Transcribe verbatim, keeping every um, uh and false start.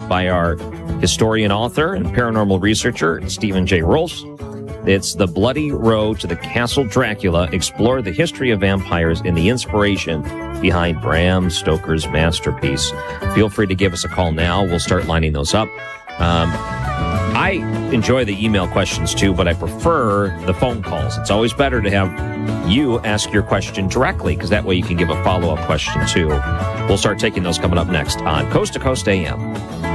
by our historian, author, and paranormal researcher, Stephen J. Rolfs. It's The Bloody Road to the Castle Dracula. Explore the history of vampires and the inspiration behind Bram Stoker's masterpiece. Feel free to give us a call now. We'll start lining those up. Um, I enjoy the email questions too, but I prefer the phone calls. It's always better to have you ask your question directly, because that way you can give a follow-up question too. We'll start taking those coming up next on Coast to Coast A M.